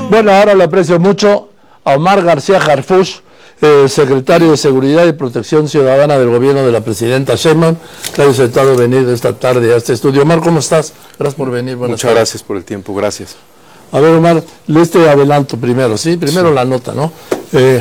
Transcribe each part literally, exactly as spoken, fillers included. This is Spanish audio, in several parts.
Bueno, ahora le aprecio mucho a Omar García Harfuch, eh, secretario de Seguridad y Protección Ciudadana del gobierno de la presidenta Sheinbaum, que ha aceptado venir esta tarde a este estudio. Omar, ¿cómo estás? Gracias por venir. Buenas Muchas tardes. Gracias por el tiempo, gracias. A ver, Omar, le este adelanto primero, ¿sí? Primero sí. La nota, ¿no? Eh,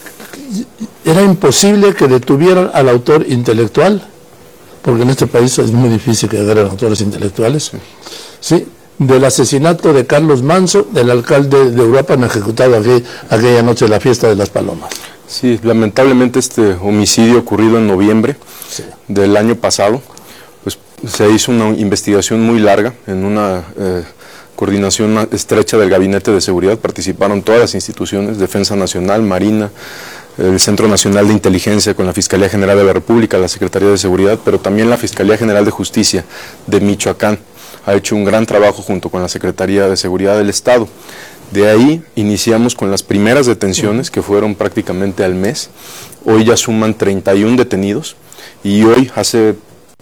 era imposible que detuvieran al autor intelectual, porque en este país es muy difícil que agarren autores intelectuales, ¿sí? ¿Sí? Del asesinato de Carlos Manso, del alcalde de Uruapan, ejecutado aquel, aquella noche de la fiesta de las Palomas. Sí, lamentablemente este homicidio ocurrido en noviembre sí. del año pasado, pues se hizo una investigación muy larga, en una eh, coordinación estrecha del Gabinete de Seguridad, participaron todas las instituciones, Defensa Nacional, Marina, el Centro Nacional de Inteligencia con la Fiscalía General de la República, la Secretaría de Seguridad, pero también la Fiscalía General de Justicia de Michoacán. Ha hecho un gran trabajo junto con la Secretaría de Seguridad del Estado. De ahí iniciamos con las primeras detenciones, que fueron prácticamente al mes. Hoy ya suman treinta y uno detenidos y hoy, hace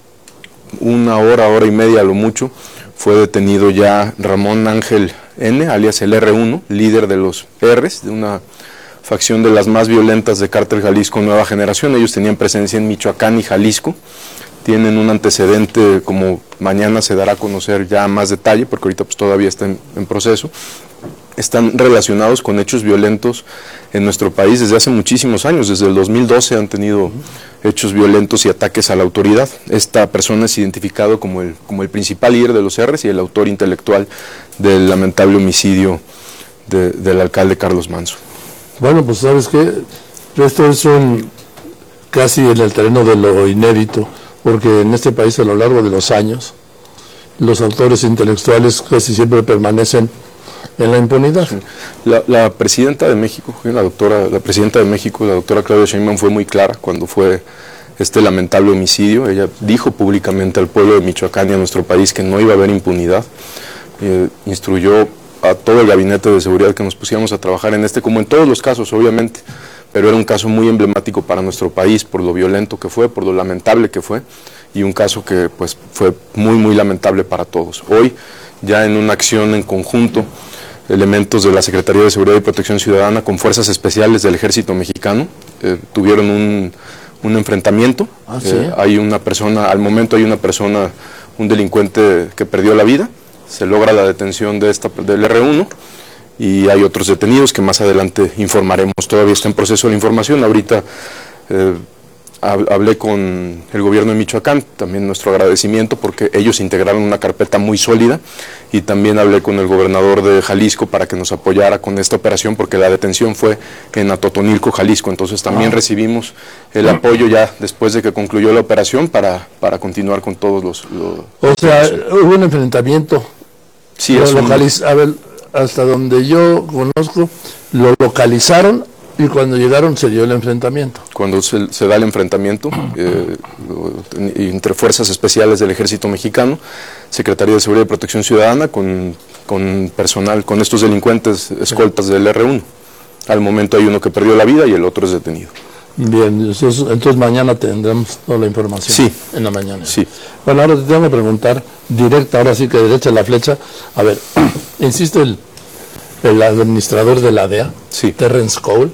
una hora, hora y media a lo mucho, fue detenido ya Ramón Ángel N., alias el erre uno, líder de los R's, de una facción de las más violentas de Cártel Jalisco Nueva Generación. Ellos tenían presencia en Michoacán y Jalisco. Tienen un antecedente, como mañana se dará a conocer ya más detalle, porque ahorita pues todavía está en, en proceso. Están relacionados con hechos violentos en nuestro país desde hace muchísimos años. Desde el dos mil doce han tenido hechos violentos y ataques a la autoridad. Esta persona es identificado como el, como el principal líder de los R's y el autor intelectual del lamentable homicidio de, del alcalde Carlos Manso. Bueno, pues sabes que esto es un, casi en el terreno de lo inédito, porque en este país a lo largo de los años los autores intelectuales casi siempre permanecen en la impunidad. Sí. La, la presidenta de México, la doctora, la presidenta de México, la doctora Claudia Sheinbaum, fue muy clara cuando fue este lamentable homicidio. Ella dijo públicamente al pueblo de Michoacán y a nuestro país que no iba a haber impunidad. Eh, instruyó a todo el gabinete de seguridad que nos pusiéramos a trabajar en este, como en todos los casos, obviamente, pero era un caso muy emblemático para nuestro país por lo violento que fue, por lo lamentable que fue, y un caso que pues fue muy, muy lamentable para todos. Hoy, ya en una acción en conjunto, elementos de la Secretaría de Seguridad y Protección Ciudadana con fuerzas especiales del Ejército Mexicano eh, tuvieron un, un enfrentamiento. ¿Ah, sí? eh, hay una persona, al momento hay una persona, un delincuente que perdió la vida, se logra la detención de esta, del erre uno, y hay otros detenidos que más adelante informaremos. Todavía está en proceso la información. Ahorita eh, hablé con el gobierno de Michoacán, también nuestro agradecimiento porque ellos integraron una carpeta muy sólida, y también hablé con el gobernador de Jalisco para que nos apoyara con esta operación, porque la detención fue en Atotonilco, Jalisco. Entonces también ah. recibimos el apoyo ya después de que concluyó la operación para, para continuar con todos los... los o sea, hubo un enfrentamiento. Sí, lo es un... a ver, hasta donde yo conozco, lo localizaron y cuando llegaron se dio el enfrentamiento. Cuando se, se da el enfrentamiento eh, entre fuerzas especiales del Ejército Mexicano, Secretaría de Seguridad y Protección Ciudadana, con, con personal, con estos delincuentes escoltas sí. del erre uno. Al momento hay uno que perdió la vida y el otro es detenido. Bien, entonces, entonces mañana tendremos toda la información. Sí. En la mañana. Sí. Bueno, ahora te tengo que preguntar directa, ahora sí que derecha la flecha. A ver, insiste el, el administrador de la de a, sí. Terrence Cole,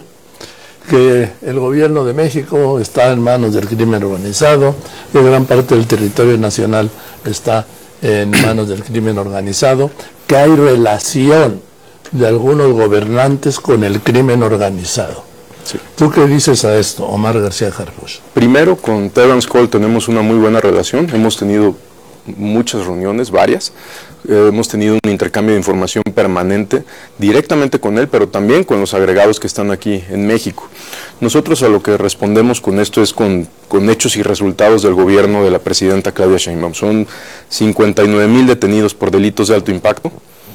que el gobierno de México está en manos del crimen organizado, que gran parte del territorio nacional está en manos del crimen organizado, que hay relación de algunos gobernantes con el crimen organizado. Sí. ¿Tú qué dices a esto, Omar García Harfuch? Primero, con Terrence Cole tenemos una muy buena relación, hemos tenido muchas reuniones, varias, eh, hemos tenido un intercambio de información permanente directamente con él, pero también con los agregados que están aquí en México. Nosotros a lo que respondemos con esto es con, con hechos y resultados del gobierno de la presidenta Claudia Sheinbaum. Son cincuenta y nueve mil detenidos por delitos de alto impacto,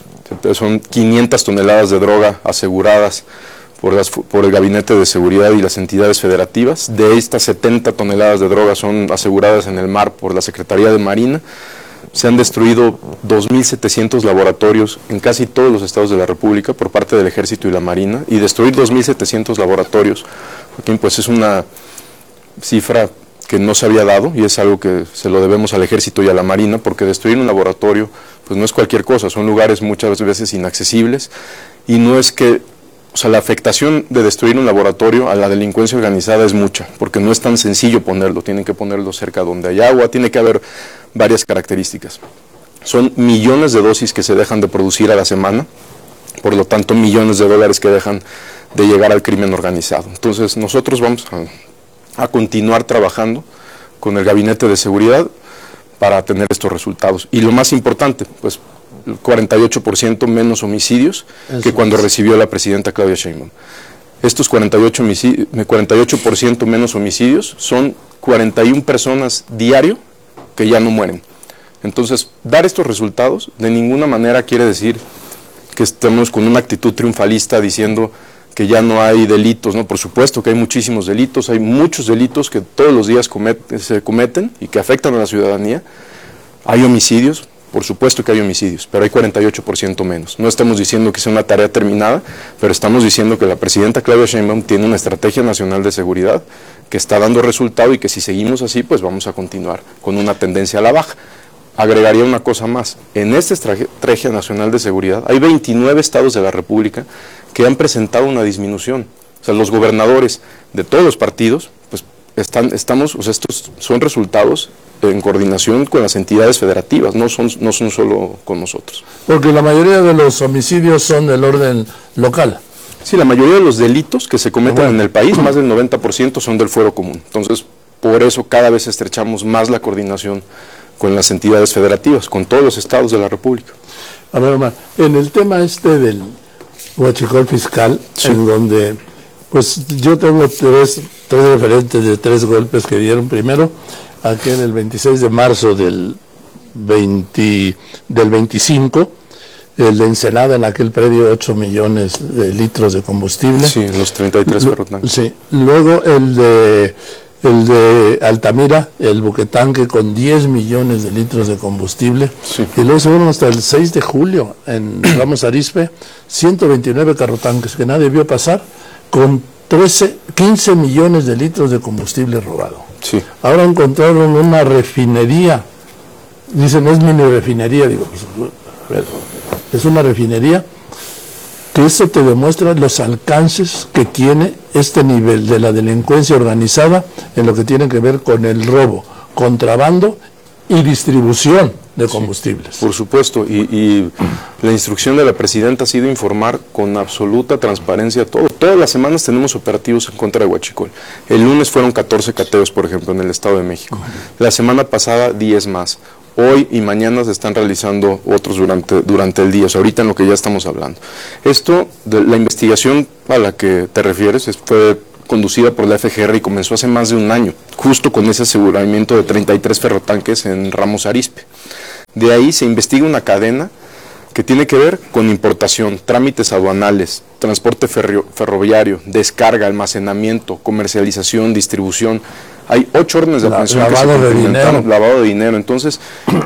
son quinientas toneladas de droga aseguradas Por, las, por el Gabinete de Seguridad y las entidades federativas. De estas setenta toneladas de drogas son aseguradas en el mar por la Secretaría de Marina. Se han destruido dos mil setecientos laboratorios en casi todos los estados de la República por parte del Ejército y la Marina, y destruir dos mil setecientos laboratorios, pues es una cifra que no se había dado, y es algo que se lo debemos al Ejército y a la Marina, porque destruir un laboratorio pues no es cualquier cosa, son lugares muchas veces inaccesibles, y no es que, o sea, la afectación de destruir un laboratorio a la delincuencia organizada es mucha, porque no es tan sencillo ponerlo, tienen que ponerlo cerca donde hay agua, tiene que haber varias características. Son millones de dosis que se dejan de producir a la semana, por lo tanto millones de dólares que dejan de llegar al crimen organizado. Entonces nosotros vamos a, a continuar trabajando con el Gabinete de Seguridad para tener estos resultados. Y lo más importante, pues el cuarenta y ocho por ciento menos homicidios Eso que cuando es. recibió la presidenta Claudia Sheinbaum. Estos cuarenta y ocho por ciento menos homicidios son cuarenta y una personas diario que ya no mueren. Entonces, dar estos resultados de ninguna manera quiere decir que estemos con una actitud triunfalista diciendo que ya no hay delitos, ¿no? Por supuesto que hay muchísimos delitos, hay muchos delitos que todos los días cometen, se cometen y que afectan a la ciudadanía. Hay homicidios, por supuesto que hay homicidios, pero hay cuarenta y ocho por ciento menos. No estamos diciendo que sea una tarea terminada, pero estamos diciendo que la presidenta Claudia Sheinbaum tiene una estrategia nacional de seguridad que está dando resultado y que si seguimos así, pues vamos a continuar con una tendencia a la baja. Agregaría una cosa más, en esta estrategia nacional de seguridad hay veintinueve estados de la República que han presentado una disminución. O sea, los gobernadores de todos los partidos, pues están, estamos, o sea, estos son resultados en coordinación con las entidades federativas, no son, no son solo con nosotros. Porque la mayoría de los homicidios son del orden local. Sí, la mayoría de los delitos que se cometen bueno. en el país, más del noventa por ciento son del fuero común. Entonces, por eso cada vez estrechamos más la coordinación con las entidades federativas, con todos los estados de la República. A ver, Omar, en el tema este del huachicol fiscal, sí. en donde, pues yo tengo tres, tres referentes de tres golpes que dieron. Primero, aquel el veintiséis de marzo del, veinte, del veinticinco, el de Ensenada, en aquel predio, ocho millones de litros de combustible. Sí, los treinta y tres ferrotanques. Sí, luego el de... el de Altamira, el buquetanque con diez millones de litros de combustible, sí. y luego se fueron hasta el seis de julio en Ramos Arizpe, ciento veintinueve carrotanques que nadie vio pasar, con trece, quince millones de litros de combustible robado. Sí. Ahora encontraron una refinería, dicen es mini refinería, digo, pues, a ver, es una refinería, que eso te demuestra los alcances que tiene este nivel de la delincuencia organizada en lo que tiene que ver con el robo, contrabando y distribución de combustibles. Sí, por supuesto, y, y la instrucción de la presidenta ha sido informar con absoluta transparencia todo. Todas las semanas tenemos operativos en contra de huachicol. El lunes fueron catorce cateos, por ejemplo, en el Estado de México. La semana pasada, diez más. Hoy y mañana se están realizando otros durante, durante el día, o sea, ahorita en lo que ya estamos hablando. Esto, de la investigación a la que te refieres, es, fue conducida por la F G R y comenzó hace más de un año, justo con ese aseguramiento de treinta y tres ferrotanques en Ramos Arizpe. De ahí se investiga una cadena que tiene que ver con importación, trámites aduanales, transporte ferro, ferroviario, descarga, almacenamiento, comercialización, distribución. Hay ocho órdenes de aprehensión que se cumplimentaron, lavado de dinero. Entonces,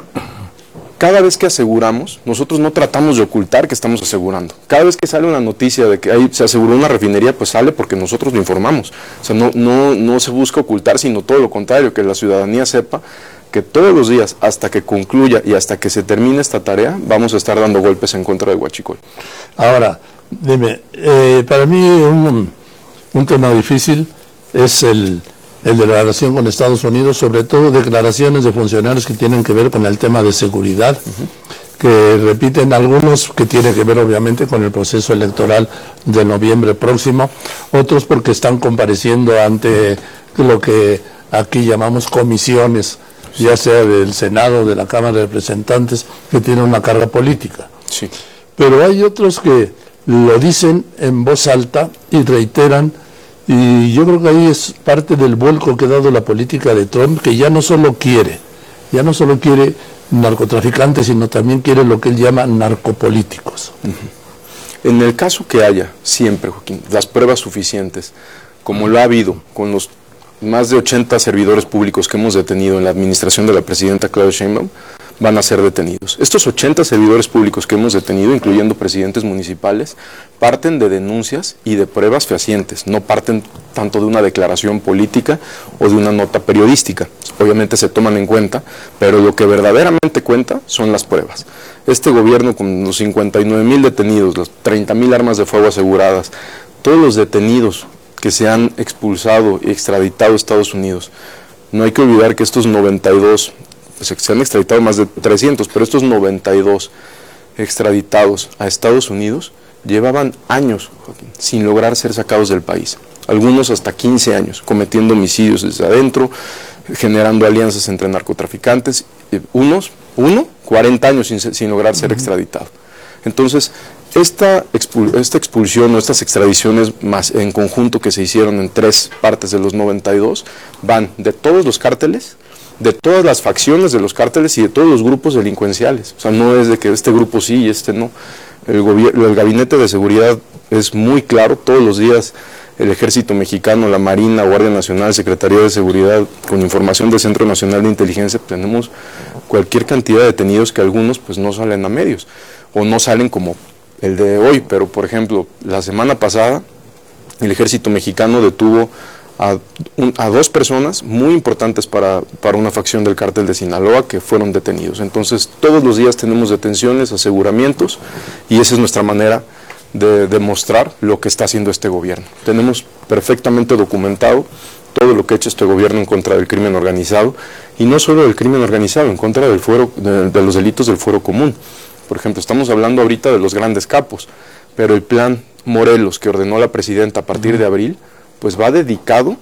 cada vez que aseguramos, nosotros no tratamos de ocultar que estamos asegurando. Cada vez que sale una noticia de que ahí se aseguró una refinería, pues sale porque nosotros lo informamos. O sea, no, no, no se busca ocultar, sino todo lo contrario, que la ciudadanía sepa que todos los días, hasta que concluya y hasta que se termine esta tarea, vamos a estar dando golpes en contra de huachicol. Ahora, dime, eh, para mí un, un tema difícil es el... el de la relación con Estados Unidos, sobre todo declaraciones de funcionarios que tienen que ver con el tema de seguridad, uh-huh. que repiten algunos que tienen que ver obviamente con el proceso electoral de noviembre próximo, otros porque están compareciendo ante lo que aquí llamamos comisiones, sí. ya sea del Senado o de la Cámara de Representantes, que tienen una carga política. Sí. Pero hay otros que lo dicen en voz alta y reiteran. Y yo creo que ahí es parte del vuelco que ha dado la política de Trump, que ya no solo quiere, ya no solo quiere narcotraficantes, sino también quiere lo que él llama narcopolíticos. Uh-huh. En el caso que haya, siempre, Joaquín, las pruebas suficientes, como lo ha habido con los más de ochenta servidores públicos que hemos detenido en la administración de la presidenta Claudia Sheinbaum, van a ser detenidos. Estos ochenta servidores públicos que hemos detenido, incluyendo presidentes municipales, parten de denuncias y de pruebas fehacientes, no parten tanto de una declaración política o de una nota periodística. Obviamente se toman en cuenta, pero lo que verdaderamente cuenta son las pruebas. Este gobierno, con los cincuenta y nueve mil detenidos, las treinta mil armas de fuego aseguradas, todos los detenidos que se han expulsado y extraditado a Estados Unidos, no hay que olvidar que estos noventa y dos, pues se han extraditado más de trescientos, pero estos noventa y dos extraditados a Estados Unidos llevaban años, Joaquín, sin lograr ser sacados del país. Algunos hasta quince años, cometiendo homicidios desde adentro, generando alianzas entre narcotraficantes, unos, uno, cuarenta años sin, sin lograr ser extraditado. Entonces, esta, expul esta expulsión o estas extradiciones más en conjunto que se hicieron en tres partes de los noventa y dos, van de todos los cárteles, de todas las facciones de los cárteles y de todos los grupos delincuenciales. O sea, no es de que este grupo sí y este no. El, el Gabinete de Seguridad es muy claro, todos los días el Ejército Mexicano, la Marina, Guardia Nacional, Secretaría de Seguridad, con información del Centro Nacional de Inteligencia, tenemos cualquier cantidad de detenidos que algunos pues no salen a medios, o no salen como el de hoy, pero por ejemplo, la semana pasada el Ejército Mexicano detuvo a, un, a dos personas muy importantes para, para una facción del cártel de Sinaloa que fueron detenidos. Entonces, todos los días tenemos detenciones, aseguramientos, y esa es nuestra manera de demostrar lo que está haciendo este gobierno. Tenemos perfectamente documentado todo lo que ha hecho este gobierno en contra del crimen organizado, y no solo del crimen organizado, en contra del fuero, de, de los delitos del fuero común. Por ejemplo, estamos hablando ahorita de los grandes capos, pero el plan Morelos que ordenó la presidenta a partir de abril, pues va dedicado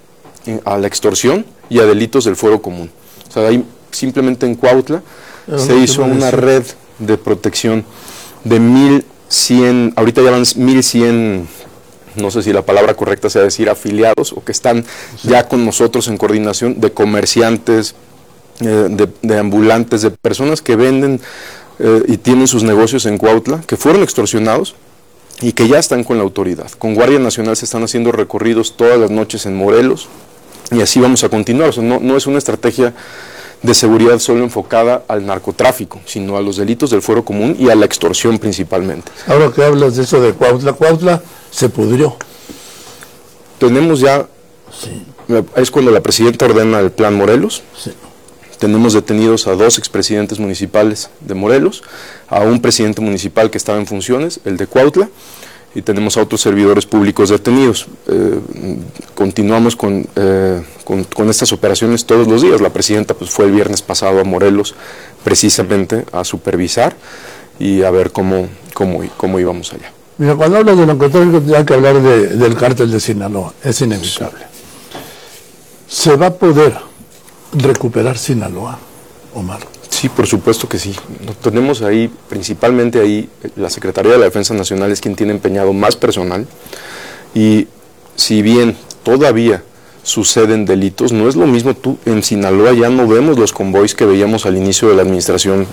a la extorsión y a delitos del fuero común. O sea, ahí simplemente en Cuautla se hizo una red de protección de mil cien, ahorita ya van mil cien, no sé si la palabra correcta sea decir afiliados, o que están ya con nosotros en coordinación, de comerciantes, eh, de, de ambulantes, de personas que venden eh, y tienen sus negocios en Cuautla, que fueron extorsionados y que ya están con la autoridad. Con Guardia Nacional se están haciendo recorridos todas las noches en Morelos, y así vamos a continuar. O sea, no, no es una estrategia de seguridad solo enfocada al narcotráfico, sino a los delitos del fuero común y a la extorsión principalmente. Ahora que hablas de eso de Cuautla, Cuautla se pudrió. Tenemos ya, sí. Es cuando la presidenta ordena el plan Morelos. Sí. Tenemos detenidos a dos expresidentes municipales de Morelos, a un presidente municipal que estaba en funciones, el de Cuautla, y tenemos a otros servidores públicos detenidos. Eh, continuamos con, eh, con, con estas operaciones todos los días. La presidenta pues, fue el viernes pasado a Morelos precisamente a supervisar y a ver cómo, cómo, cómo íbamos allá. Mira, cuando hablas de narcotráfico hay que hablar de, del cártel de Sinaloa, es inevitable. ¿Se va a poder recuperar Sinaloa, Omar? Sí, por supuesto que sí. Tenemos ahí, principalmente ahí, la Secretaría de la Defensa Nacional es quien tiene empeñado más personal, y si bien todavía suceden delitos, no es lo mismo. Tú en Sinaloa ya no vemos los convoys que veíamos al inicio de la administración